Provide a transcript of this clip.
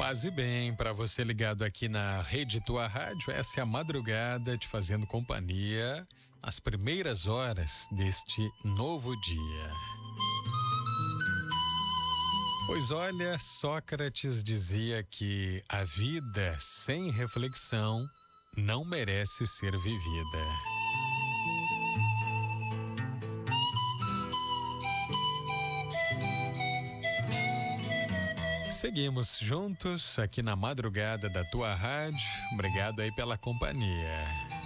Paz e bem para você ligado aqui na Rede Tua Rádio. Essa é a madrugada te fazendo companhia às primeiras horas deste novo dia. Pois olha, Sócrates dizia que a vida sem reflexão não merece ser vivida. Seguimos juntos aqui na madrugada da Tua Rádio. Obrigado aí pela companhia.